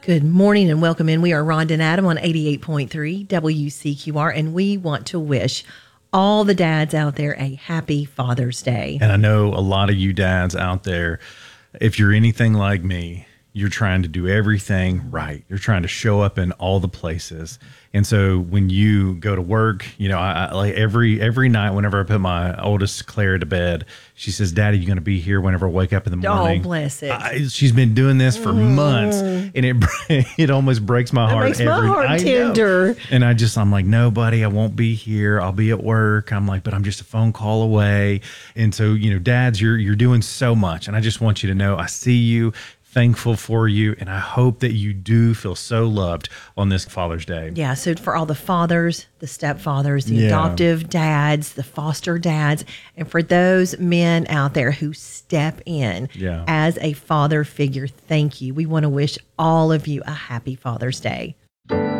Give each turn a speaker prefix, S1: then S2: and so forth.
S1: Good morning and welcome in. We are Rhonda and Adam on 88.3 WCQR, and we want to wish all the dads out there a happy Father's Day.
S2: And I know a lot of you dads out there, if you're anything like me, you're trying to do everything right. You're trying to show up in all the places. And so when you go to work, you know, I like every night whenever I put my oldest Claire to bed, she says, "Daddy, you going to be here whenever I wake up in the morning?"
S1: Oh, bless it.
S2: She's been doing this for months, and it almost breaks my heart.
S1: Makes my heart tender.
S2: And I'm like, "No, buddy, I won't be here. I'll be at work." I'm like, "But I'm just a phone call away." And so, you know, dads, you're doing so much, and I just want you to know I see you. Thankful for you, and I hope that you do feel so loved on this Father's Day.
S1: Yeah, so for all the fathers, the stepfathers, the adoptive dads, the foster dads, and for those men out there who step in as a father figure, thank you. We want to wish all of you a happy Father's Day.